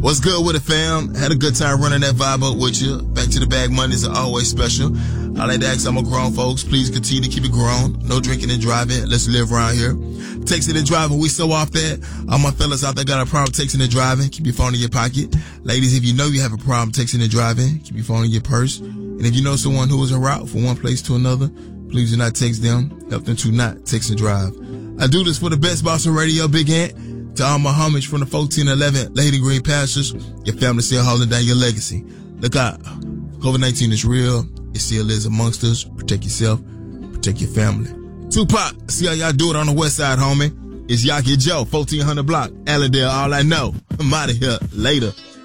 What's good with it, fam? Had a good time running that vibe up with you. Back to the bag Mondays are always special. I like to ask some grown folks, please continue to keep it grown. No drinking and driving. Let's live around here. Texting and driving, we so off that. All my fellas out there got a problem texting and driving. Keep your phone in your pocket. Ladies, if you know you have a problem texting and driving, keep your phone in your purse. And if you know someone who is en route from one place to another, please do not text them. Help them to not text and drive. I do this for the best boss on radio, Big Ant. To all my homies from the 1411 Lady Green Pastures, your family still holding down your legacy. Look out. COVID-19 is real. It still is amongst us. Protect yourself. Protect your family. Tupac, see how y'all do it on the west side, homie. It's Yaki Joe, 1400 block, Allendale, all I know. I'm out of here. Later.